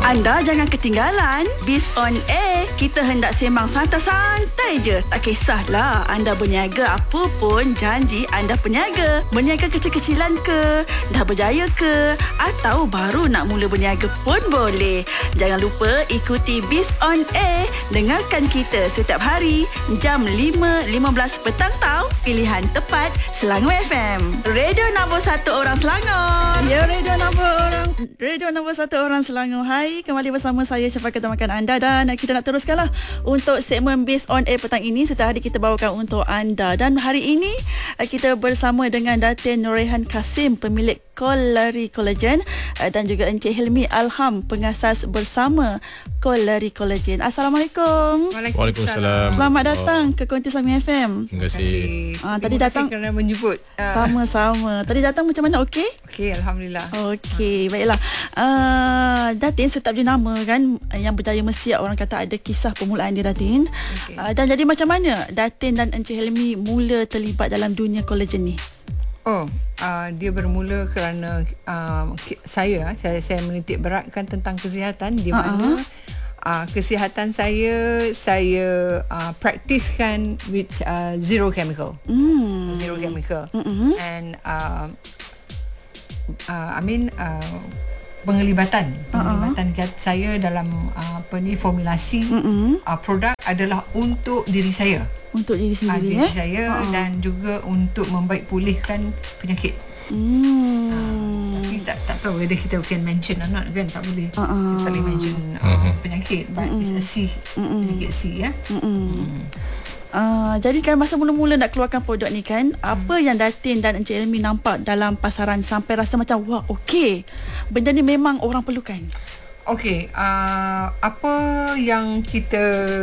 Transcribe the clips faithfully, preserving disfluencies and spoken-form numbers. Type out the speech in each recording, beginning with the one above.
Anda jangan ketinggalan Biz on Air. Kita hendak sembang santai-santai je. Tak kisahlah anda berniaga apa pun, janji anda peniaga. Berniaga kecil-kecilan ke, dah berjaya ke, atau baru nak mula berniaga pun boleh. Jangan lupa ikuti Biz on Air. Dengarkan kita setiap hari jam lima lima belas petang tau. Pilihan tepat Selangor F M. Radio nombor satu orang Selangor. Ya, radio nombor orang Radio nombor satu orang Selangor. Hai, kembali bersama saya Syafa Ketamakan anda, dan kita nak teruskanlah untuk segmen Biz on Air petang ini. Setiap hari kita bawakan untuk anda, dan hari ini kita bersama dengan Datin Norehan Kasim, pemilik Kolari Collagen, dan juga Encik Hilmi Alham, pengasas bersama Kolari Collagen. Assalamualaikum. Waalaikumsalam. Selamat datang ke Konti Selangor F M. Terima kasih. Ah, tadi datang kerana menjemput. Uh. Sama-sama. Tadi datang macam mana? Okey? Okey, alhamdulillah. Okey, baiklah. Uh, Datin setiap jenama kan yang berjaya mesti orang kata ada kisah permulaan dia, Datin. Okay. Uh, dan jadi macam mana Datin dan Encik Helmi mula terlibat dalam dunia collagen ni? Oh, uh, dia bermula kerana uh, saya saya saya menitik beratkan tentang kesihatan, di mana uh-huh. uh, kesihatan saya saya uh, praktiskan with uh, zero chemical. Mm. Zero chemical. Mm-hmm. And uh, uh, I mean uh, penglibatan penglibatan uh-huh. saya dalam uh, apa ni formulasi uh-huh. uh, produk adalah untuk diri saya, untuk diri sendiri, uh, diri eh? saya uh-huh. dan juga untuk membaik pulihkan penyakit. Hmm. Uh, tapi tak tak tahu whether kita can mention or not, kan, tak boleh. Uh-uh. Kita boleh mention uh, uh-huh. penyakit, but uh-uh. it's a C, uh-uh. penyakit C, ya. Uh-uh. Hmm. Uh, jadi kan masa mula-mula nak keluarkan produk ni kan, hmm. apa yang Datin dan Encik Elmi nampak dalam pasaran sampai rasa macam wah, okey, benda ni memang orang perlukan? Okey, uh, apa yang kita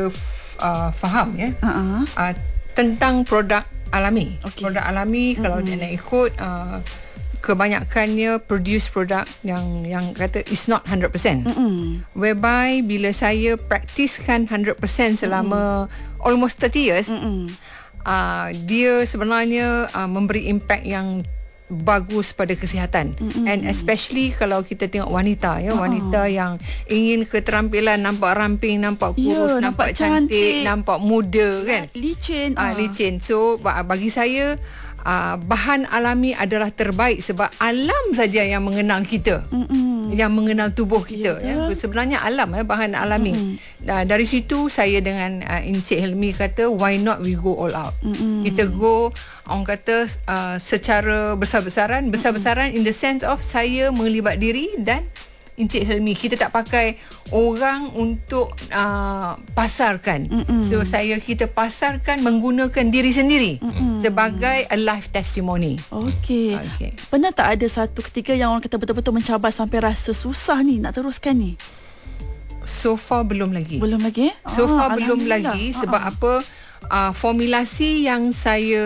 uh, faham ya uh-huh. uh, tentang produk alami. Okay. Produk alami, mm-hmm. kalau dia nak ikut uh, kebanyakannya produce produk yang yang kata is not one hundred percent. Mm-hmm. Whereby bila saya praktiskan one hundred percent selama mm-hmm. almost thirty years, mm-hmm. uh, dia sebenarnya uh, memberi impact yang bagus pada kesihatan. Mm-hmm. And especially kalau kita tengok wanita, ya, uh-huh. wanita yang ingin keterampilan, nampak ramping, nampak kurus, yeah, nampak, nampak cantik, cantik, nampak muda, kan, licin. Ah, uh, licin. So bagi saya uh, bahan alami adalah terbaik, sebab alam saja yang mengenal kita. Mm-hmm. Yang mengenal tubuh kita, yeah, ya. Sebenarnya alam, ya, bahan alami. Mm-hmm. uh, Dari situ saya dengan uh, Encik Helmi kata, why not we go all out. Mm-hmm. Kita go, orang kata uh, secara besar-besaran. Besar-besaran mm-hmm. in the sense of saya melibat diri dan Encik Helmi. Kita tak pakai orang untuk uh, pasarkan. Mm-mm. So saya kita pasarkan menggunakan diri sendiri Mm-mm. sebagai a life testimony. Okey. Okay. Pernah tak ada satu ketika yang orang kata betul-betul mencabar sampai rasa susah ni nak teruskan ni? So far belum lagi. Belum lagi? So far ah, belum lagi. Sebab ah. apa? Uh, formulasi yang saya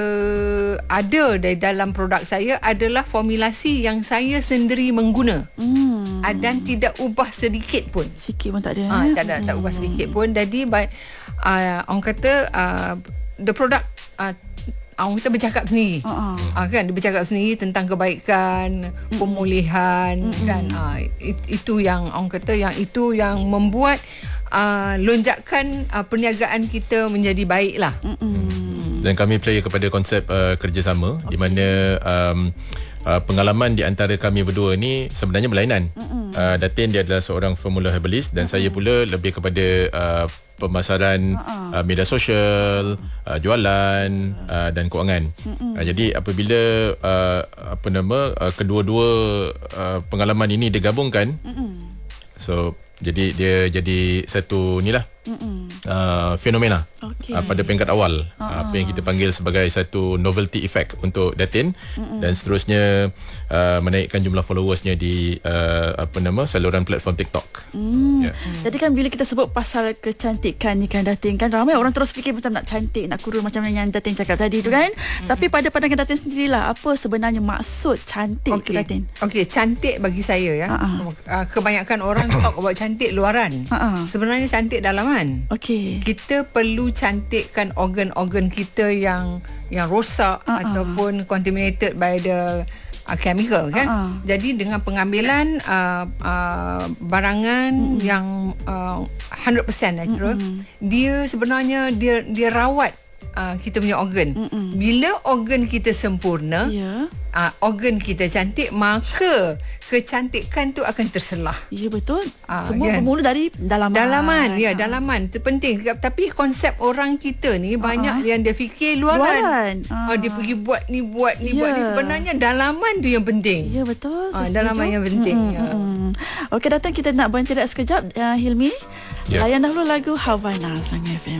ada di dalam produk saya adalah formulasi yang saya sendiri mengguna. Hmm. Uh, dan tidak ubah sedikit pun. Sikit pun tak ada. Uh, eh? tak ada, hmm. tak ubah sedikit pun. Jadi but, uh, orang kata uh, the product uh, orang kita bercakap sendiri. Uh-uh. Uh, kan, dia bercakap sendiri tentang kebaikan, mm-hmm. pemulihan, mm-hmm. kan. Uh, it, itu yang orang kata yang itu yang membuat Uh, lonjakan uh, perniagaan kita menjadi baik lah. Mm-mm. Dan kami percaya kepada konsep uh, kerjasama, okay. di mana um, uh, pengalaman di antara kami berdua ni sebenarnya berlainan. uh, Datin dia adalah seorang formula herbalist, dan Mm-mm. saya pula lebih kepada uh, pemasaran uh-uh. uh, media sosial, uh, jualan uh, dan kewangan. Uh, jadi apabila uh, apa nama uh, kedua-dua uh, pengalaman ini digabungkan, Mm-mm. so jadi dia jadi satu ni lah uh, fenomena, okay. uh, pada peringkat awal, uh-huh. apa yang kita panggil sebagai satu novelty effect untuk Datin, uh-huh. dan seterusnya uh, menaikkan jumlah followersnya di uh, apa nama saluran platform TikTok. Mm. Yeah. Jadi kan bila kita sebut pasal kecantikan ni kan, Datin, kan ramai orang terus fikir macam nak cantik, nak kurus macam yang Datin cakap tadi tu kan. Mm-hmm. Tapi pada pandangan Datin sendirilah, apa sebenarnya maksud cantik okay. tu, Datin? Okey, cantik bagi saya, ya. Uh-huh. Uh, kebanyakan orang talk about cantik luaran. Uh-huh. Sebenarnya cantik dalaman. Okey. Kita perlu cantikkan organ-organ kita yang yang rosak uh-uh. ataupun contaminated by the uh, chemical kan. Uh-uh. Jadi dengan pengambilan uh, uh, barangan mm-hmm. yang uh, one hundred percent natural, mm-hmm. dia sebenarnya dia dia rawat uh, kita punya organ. Mm-hmm. Bila organ kita sempurna, yeah. uh, organ kita cantik, maka kecantikan tu akan terselah. Ya, betul. Ah, Semua kan? bermula dari dalaman. Dalaman, ya, Ah. dalaman. Itu penting. Tapi konsep orang kita ni Ah. banyak yang dia fikir luaran. Luaran. Ah. Oh, dia pergi buat ni, buat ni, Ya. buat ni. Sebenarnya dalaman tu yang penting. Ya, betul. Ah, Saya dalaman setuju. yang penting. Mm-mm, Ya. mm-mm. Okey, datang kita nak berhenti sekejap. Uh, Hilmi, Ya. layan dahulu lagu Havana Selangor F M.